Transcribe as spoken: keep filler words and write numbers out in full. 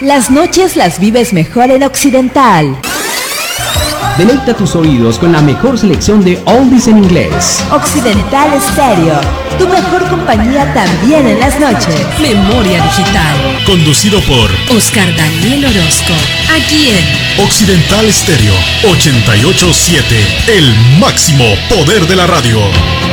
Las noches las vives mejor en Occidental. Deleita tus oídos con la mejor selección de oldies en inglés. Occidental Stereo, tu mejor compañía también en las noches. Memoria Digital. Conducido por Oscar Daniel Orozco. Aquí en Occidental Stereo ochenta y ocho punto siete. El máximo poder de la radio.